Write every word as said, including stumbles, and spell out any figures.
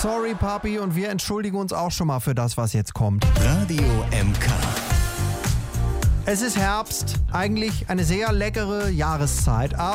Sorry, Papi, und wir entschuldigen uns auch schon mal für das, was jetzt kommt. Radio M K. Es ist Herbst, eigentlich eine sehr leckere Jahreszeit,